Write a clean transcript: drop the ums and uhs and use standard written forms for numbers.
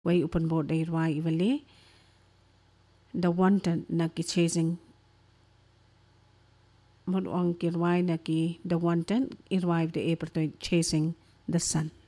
way upon board day irwai ivali the wanted na ki chasing mod ang kirwai na ki the wanted irwai the aperto chasing the sun.